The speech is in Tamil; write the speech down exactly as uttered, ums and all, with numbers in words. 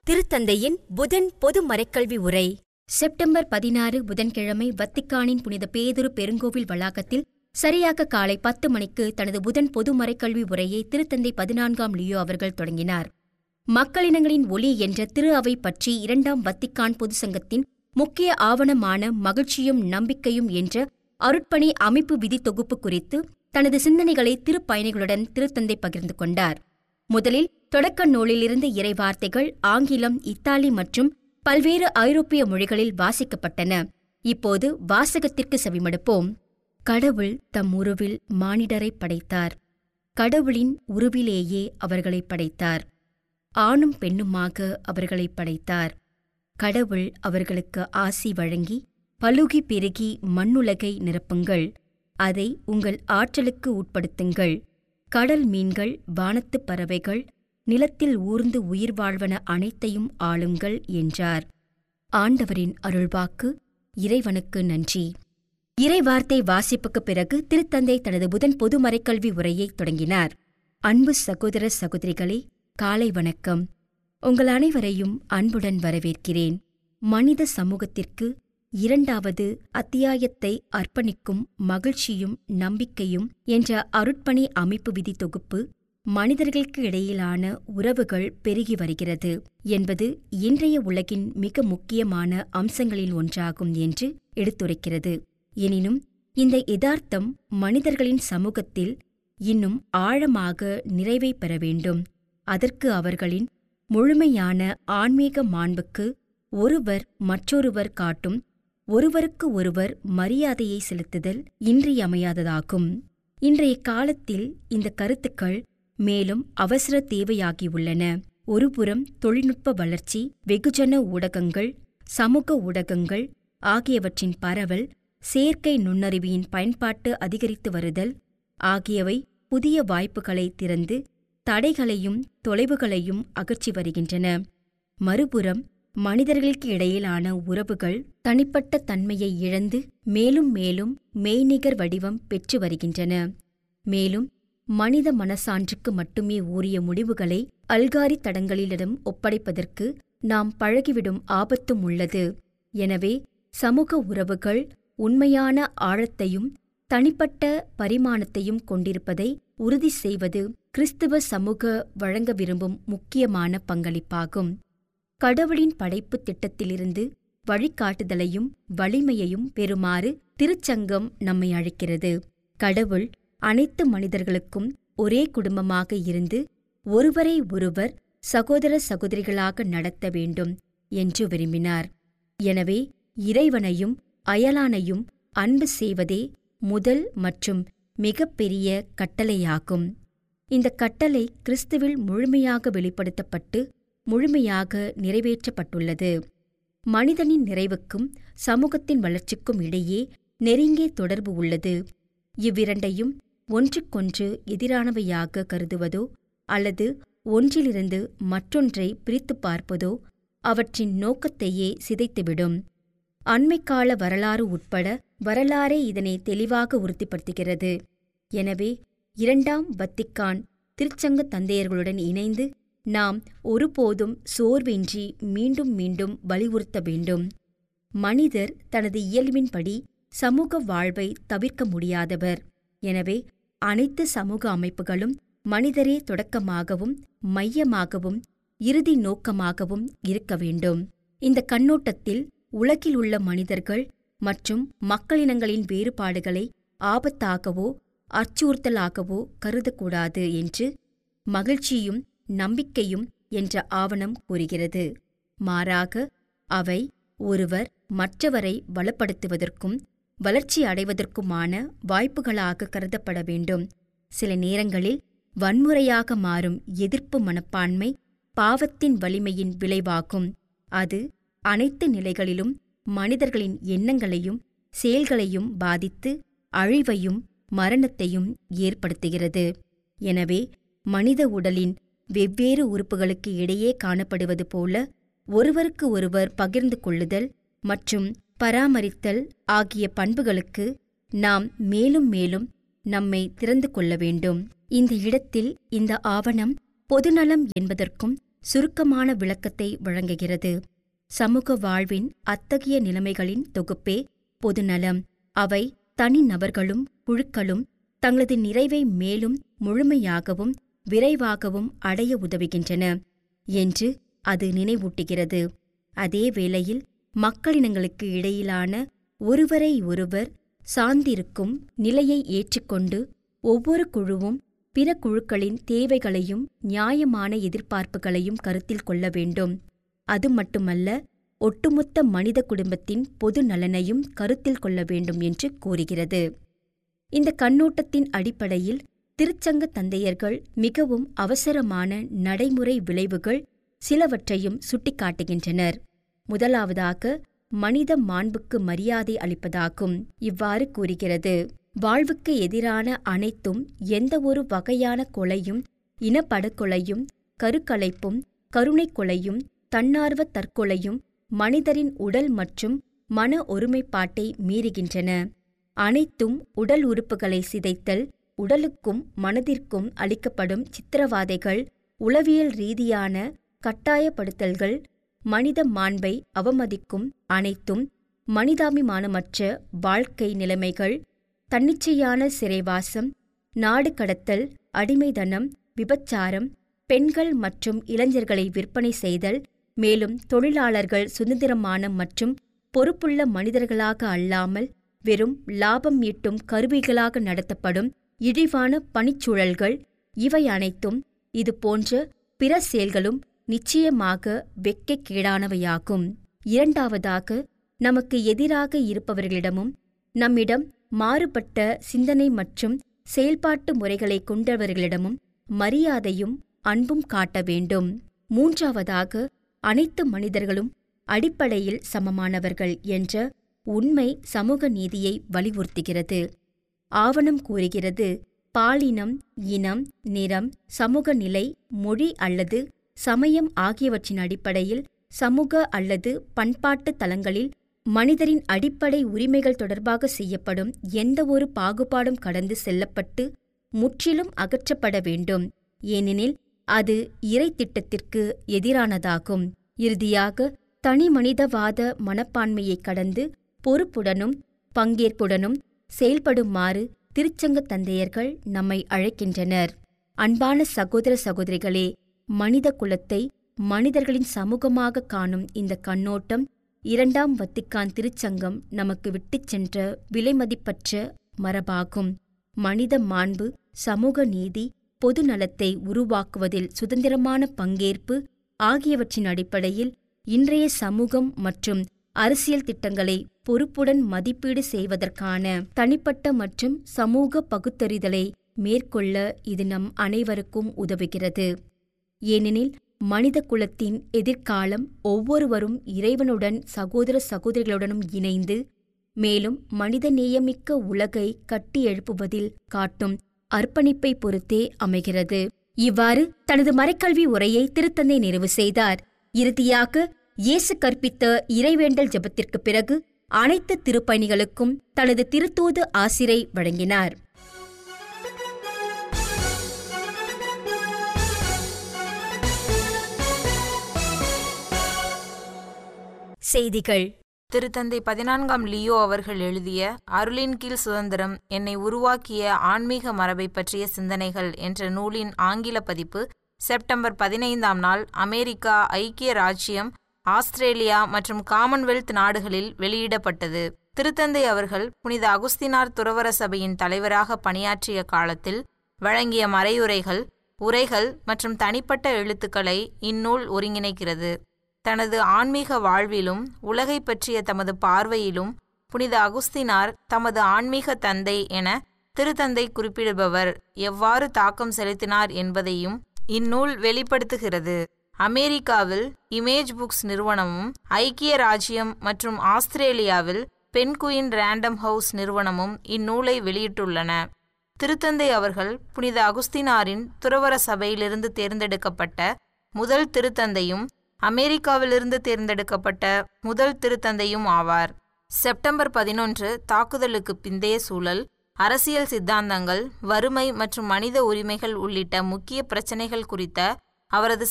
திருத்தந்தையின் புதன் பொது மறைக்கல்வி உரை. செப்டம்பர் பதினாறு புதன்கிழமை வத்திக்கானின் புனித பேதுரு பெருங்கோவில் வளாகத்தில் சரியாக காலை பத்து மணிக்கு தனது புதன் பொது மறைக்கல்வி உரையை திருத்தந்தை பதினான்காம் லியோ அவர்கள் தொடங்கினார். மக்களினங்களின் ஒளி என்ற திரு அவை பற்றி இரண்டாம் வத்திக்கான் பொது சங்கத்தின் முக்கிய ஆவணமான மகிழ்ச்சியும் நம்பிக்கையும் என்ற அருட்பணி அமைப்பு விதி தொகுப்பு குறித்து தனது சிந்தனைகளை திருப்பயணிகளுடன் திருத்தந்தை பகிர்ந்து கொண்டார். முதலில் தொடக்க நூலிலிருந்து இறைவார்த்தைகள் ஆங்கிலம், இத்தாலி மற்றும் பல்வேறு ஐரோப்பிய மொழிகளில் வாசிக்கப்பட்டன. இப்போது வாசகத்திற்கு செவிமடுப்போம். கடவுள் தம் உருவில் மானிடரை படைத்தார். கடவுளின் உருவிலேயே அவர்களை படைத்தார். ஆணும் பெண்ணுமாக அவர்களை படைத்தார். கடவுள் அவர்களுக்கு ஆசி வழங்கி, பலுகி பெருகி மண்ணுலகை நிரப்புங்கள், அதை உங்கள் ஆற்றலுக்கு உட்படுத்துங்கள். கடல் மீன்கள், வானத்துப் பறவைகள், நிலத்தில் ஊர்ந்து உயிர் வாழ்வன அனைத்தையும் ஆளுங்கள் என்றார். ஆண்டவரின் அருள்வாக்கு. இறைவனுக்கு நன்றி. இறைவார்த்தை வாசிப்புக்குப் பிறகு திருத்தந்தை தனது புதன் பொது மறைக்கல்வி உரையை தொடங்கினார். அன்பு சகோதர சகோதரிகளே, காலை வணக்கம். உங்கள் அனைவரையும் அன்புடன் வரவேற்கிறேன். மனித சமூகத்திற்கு இரண்டாவது அத்தியாயத்தை அர்ப்பணிக்கும் மகிழ்ச்சியும் நம்பிக்கையும் என்ற அருட்பணி அமைப்பு விதி தொகுப்பு மனிதர்களுக்கு இடையிலான உறவுகள் பெருகி வருகிறது என்பது இன்றைய உலகின் மிக முக்கியமான அம்சங்களில் ஒன்றாகும் என்று எடுத்துரைக்கிறது. எனினும் இந்த யதார்த்தம் மனிதர்களின் சமூகத்தில் இன்னும் ஆழமாக நிறைவை பெற வேண்டும். அதற்கு அவர்களின் முழுமையான ஆன்மீக மாண்புக்கு ஒருவர் மற்றொருவர் காட்டும் ஒருவருக்கு ஒருவர் மரியாதையை செலுத்துதல் இன்றியமையாததாகும். இன்றைய காலத்தில் இந்த கருத்துக்கள் மேலும் அவசர தேவையாகியுள்ளன. ஒருபுறம் தொழில்நுட்ப வளர்ச்சி, வெகுஜன ஊடகங்கள், சமூக ஊடகங்கள் ஆகியவற்றின் பரவல், செயற்கை நுண்ணறிவின் பயன்பாட்டு அதிகரித்து வருதல் ஆகியவை புதிய வாய்ப்புகளை திறந்து தடைகளையும் தொலைவுகளையும் அகற்றி வருகின்றன. மறுபுறம் மனிதர்களுக்கு இடையிலான உறவுகள் தனிப்பட்ட தன்மையை இழந்து மேலும் மேலும் மெய்நிகர் வடிவம் பெற்று வருகின்றன. மேலும் மனித மனசான்றுக்கு மட்டுமே உரிய முடிவுகளை அல்காரி தடங்களிடம் ஒப்படைப்பதற்கு நாம் பழகிவிடும் ஆபத்தும் உள்ளது. எனவே சமூக உறவுகள் உண்மையான ஆழத்தையும் தனிப்பட்ட பரிமாணத்தையும் கொண்டிருப்பதை உறுதி செய்வது கிறிஸ்துவ சமூக வழங்க விரும்பும் முக்கியமான பங்களிப்பாகும். கடவுளின் படைப்பு திட்டத்திலிருந்து வழிகாட்டுதலையும் வலிமையையும் பெறுமாறு திருச்சங்கம் நம்மை அழைக்கிறது. கடவுள் அனைத்து மனிதர்களுக்கும் ஒரே குடும்பமாக இருந்து ஒருவரை ஒருவர் சகோதர சகோதரிகளாக நடத்த வேண்டும் என்று விரும்பினார். எனவே இறைவனையும் அயலானையும் அன்பு செய்வதே முதல் மற்றும் மிகப்பெரிய கட்டளையாகும். இந்த கட்டளை கிறிஸ்துவில் முழுமையாக வெளிப்படுத்தப்பட்டு முழுமையாக நிறைவேற்றப்பட்டுள்ளது. மனிதனின் நிறைவுக்கும் சமூகத்தின் வளர்ச்சிக்கும் இடையே நெருங்கிய தொடர்பு உள்ளது. இவ்விரண்டையும் ஒன்றுக்கொன்று எதிரானவையாக கருதுவதோ அல்லது ஒன்றிலிருந்து மற்றொன்றை பிரித்துப் பார்ப்பதோ அவற்றின் நோக்கத்தையே சிதைத்துவிடும். அண்மைக்கால வரலாறு உட்பட வரலாறே இதனை தெளிவாக உறுதிப்படுத்துகிறது. எனவே இரண்டாம் வத்திக்கான் திருச்சங்க தந்தையர்களுடன் இணைந்து நாம் ஒருபோதும் சோர்வின்றி மீண்டும் மீண்டும் வலியுறுத்த வேண்டும். மனிதர் தனது இயல்பின்படி சமூக வாழ்வை தவிர்க்க முடியாதவர். எனவே அனைத்து சமூக அமைப்புகளும் மனிதரே தொடக்கமாகவும் மையமாகவும் இறுதி நோக்கமாகவும் இருக்க வேண்டும். இந்த கண்ணோட்டத்தில் உலகில் உள்ள மனிதர்கள் மற்றும் மக்களினங்களின் வேறுபாடுகளை ஆபத்தாகவோ அச்சுறுத்தலாகவோ கருதக்கூடாது என்று மகிழ்ச்சியும் நம்பிக்கையும் என்ற ஆவணம் கூறுகிறது. மாறாக அவை ஒருவர் மற்றவரை வளப்படுத்துவதற்கும் வளர்ச்சி அடைவதற்குமான வாய்ப்புகளாக கருதப்பட வேண்டும். சில நேரங்களில் வன்முறையாக மாறும் எதிர்ப்பு மனப்பான்மை பாவத்தின் வலிமையின் விளைவாகும். அது அனைத்து நிலைகளிலும் மனிதர்களின் எண்ணங்களையும் செயல்களையும் பாதித்து அழிவையும் மரணத்தையும் ஏற்படுத்துகிறது. எனவே மனித உடலின் வெவ்வேறு உறுப்புகளுக்கு இடையே காணப்படுவது போல ஒருவருக்கு ஒருவர் பகிர்ந்து கொள்ளுதல் மற்றும் பராமரித்தல் ஆகிய பண்புகளுக்கு நாம் மேலும் மேலும் நம்மை திறந்து கொள்ள வேண்டும். இந்த இடத்தில் இந்த ஆவணம் பொதுநலம் என்பதற்கும் சுருக்கமான விளக்கத்தை வழங்குகிறது. சமூக வாழ்வின் அத்தகைய நிலைமைகளின் தொகுப்பே பொதுநலம். அவை தனிநபர்களும் குழுக்களும் தங்களது நிறைவை மேலும் முழுமையாகவும் விரைவாகவும் அடைய உதவுகின்றன என்று அது நினைவூட்டுகிறது. அதே வேளையில் மக்களினங்களுக்கு இடையிலான ஒருவரை ஒருவர் சார்ந்திருக்கும் நிலையை ஏற்றுக்கொண்டு ஒவ்வொரு குழுவும் பிற குழுக்களின் தேவைகளையும் நியாயமான எதிர்பார்ப்புகளையும் கருத்தில் கொள்ள வேண்டும். அது மட்டுமல்ல, ஒட்டுமொத்த மனித குடும்பத்தின் பொது நலனையும் கருத்தில் கொள்ள வேண்டும் என்று கூறுகிறது. இந்த கண்ணோட்டத்தின் அடிப்படையில் திருச்சங்க தந்தையர்கள் மிகவும் அவசரமான நடைமுறை விளைவுகள் சிலவற்றையும் சுட்டிக்காட்டுகின்றனர். முதலாவதாக மனித மாண்புக்கு மரியாதை அளிப்பதாகும். இவ்வாறு கூறுகிறது: வாழ்வுக்கு எதிரான அனைத்தும், எந்த ஒரு வகையான கொலையும், இனப்படுகொலையும், கருக்கலைப்பும், கருணை கொலையும், தன்னார்வ தற்கொலையும் மனிதரின் உடல் மற்றும் மன ஒருமைப்பாட்டை மீறுகின்றன. அனைத்தும் உடல் உறுப்புகளை சிதைத்தல், உடலுக்கும் மனதிற்கும் அளிக்கப்படும் சித்திரவாதைகள், உளவியல் ரீதியான கட்டாயப்படுத்தல்கள், மனித மாண்பை அவமதிக்கும் அனைத்தும், மனிதாபிமானமற்ற வாழ்க்கை நிலைமைகள், தன்னிச்சையான சிறைவாசம், நாடு கடத்தல், அடிமைதனம், விபச்சாரம், பெண்கள் மற்றும் இளைஞர்களை விற்பனை செய்தல், மேலும் தொழிலாளர்கள் சுதந்திரமான மற்றும் பொறுப்புள்ள மனிதர்களாக அல்லாமல் வெறும் லாபம் ஈட்டும் கருவிகளாக நடத்தப்படும் இழிவான பணிச்சூழல்கள், இவை அனைத்தும் இது போன்ற பிற செயல்களும் நிச்சயமாக வெட்கக்கேடானவையாகும். இரண்டாவதாக, நமக்கு எதிராக இருப்பவர்களிடமும் நம்மிடம் மாறுபட்ட சிந்தனை மற்றும் செயல்பாட்டு முறைகளை கொண்டவர்களிடமும் மரியாதையும் அன்பும் காட்ட வேண்டும். மூன்றாவதாக, அனைத்து மனிதர்களும் அடிப்படையில் சமமானவர்கள் என்ற உண்மை சமூக நீதியை வலியுறுத்துகிறது. ஆவணம் கூறுகிறது: பாலினம், இனம், நிறம், சமூக நிலை, மொழி அல்லது சமயம் ஆகியவற்றின் அடிப்படையில் சமூக அல்லது பண்பாட்டு தளங்களில் மனிதரின் அடிப்படை உரிமைகள் தொடர்பாக செய்யப்படும் எந்தவொரு பாகுபாடும் கடந்து செல்லப்பட்டு முற்றிலும் அகற்றப்பட வேண்டும். ஏனெனில் அது இறை திட்டத்திற்கு எதிரானதாகும். இறுதியாக, தனி மனிதவாத மனப்பான்மையை கடந்து பொறுப்புடனும் பங்கேற்புடனும் செயல்படுமாறு திருச்சங்க தந்தையர்கள் நம்மை அழைக்கின்றனர். அன்பான சகோதர சகோதரிகளே, மனித குலத்தை மனிதர்களின் சமூகமாக காணும் இந்த கண்ணோட்டம் இரண்டாம் வத்திக்கான் திருச்சங்கம் நமக்கு விட்டுச் சென்ற விலைமதிப்பற்ற மரபாகும். மனித மாண்பு, சமூக நீதி, பொது நலத்தை உருவாக்குவதில் சுதந்திரமான பங்கேற்பு ஆகியவற்றின் அடிப்படையில் இன்றைய சமூகம் மற்றும் அரசியல் திட்டங்களை பொறுப்புடன் மதிப்பீடு செய்வதற்கான தனிப்பட்ட மற்றும் சமூக பகுத்தறிதலை மேற்கொள்ள இது நம் அனைவருக்கும் உதவுகிறது. ஏனெனில் மனித குலத்தின் எதிர்காலம் ஒவ்வொருவரும் இறைவனுடன் சகோதர சகோதரிகளுடனும் இணைந்து மேலும் மனித நேயமிக்க உலகை கட்டி எழுப்புவதில் காட்டும் அர்ப்பணிப்பை பொறுத்தே அமைகிறது. இவ்வாறு தனது மறைக்கல்வி உரையை திருத்தந்தை நிறைவு செய்தார். இறுதியாக இயேசு கற்பித்த இறைவேண்டல் ஜெபத்திற்கு பிறகு அனைத்து திருப்பயணிகளுக்கும் தனது திருத்தூது ஆசிரை வழங்கினார். செய்திகள். திருத்தந்தை பதினான்காம் லியோ அவர்கள் எழுதிய அருளின் கீழ் சுதந்திரம், என்னை உருவாக்கிய ஆன்மீக மரபை பற்றிய சிந்தனைகள் என்ற நூலின் ஆங்கில பதிப்பு செப்டம்பர் பதினைந்தாம் நாள் அமெரிக்கா, ஐக்கிய ராச்சியம், ஆஸ்திரேலியா மற்றும் காமன்வெல்த் நாடுகளில் வெளியிடப்பட்டது. திருத்தந்தை அவர்கள் புனித அகுஸ்தினார் துறவற சபையின் தலைவராக பணியாற்றிய காலத்தில் வழங்கிய மறையுரைகள், உரைகள் மற்றும் தனிப்பட்ட எழுத்துக்களை இந்நூல் ஒருங்கிணைக்கிறது. தனது ஆன்மீக வாழ்விலும் உலகை பற்றிய தமது பார்வையிலும் புனித அகுஸ்தினார் தமது ஆன்மீக தந்தை என திருத்தந்தை குறிப்பிடுபவர் எவ்வாறு தாக்கம் செலுத்தினார் என்பதையும் இந்நூல் வெளிப்படுத்துகிறது. அமெரிக்காவில் இமேஜ் புக்ஸ் நிறுவனமும், ஐக்கிய ராச்சியம் மற்றும் ஆஸ்திரேலியாவில் பென்குயின் ரேண்டம் ஹவுஸ் நிறுவனமும் இந்நூலை வெளியிட்டுள்ளன. திருத்தந்தை அவர்கள் புனித அகுஸ்தினாரின் துறவற சபையிலிருந்து தேர்ந்தெடுக்கப்பட்ட முதல் திருத்தந்தையும் அமெரிக்காவிலிருந்து தேர்ந்தெடுக்கப்பட்ட முதல் திருத்தந்தையும் ஆவார். செப்டம்பர் பதினொன்று தாக்குதலுக்கு பிந்தைய சூழல், அரசியல் சித்தாந்தங்கள், வறுமை மற்றும் மனித உரிமைகள் உள்ளிட்ட முக்கிய பிரச்சினைகள் குறித்த அவரது